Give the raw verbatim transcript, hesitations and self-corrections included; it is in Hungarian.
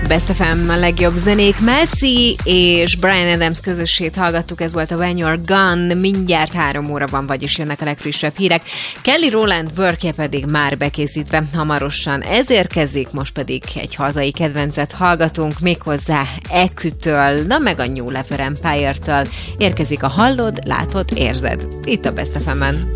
Best ef em a legjobb zenék. Messi és Bryan Adams közösségét hallgattuk, ez volt a When You're Gone. Mindjárt három óra van, vagyis jönnek a legfrissebb hírek. Kelly Rowland workje pedig már bekészítve, hamarosan ez érkezik, most pedig egy hazai kedvencet hallgatunk, méghozzá Ekütől, na meg a New Leper Empire-től. Érkezik a Hallod, Látod, Érzed. Itt a Best ef emen.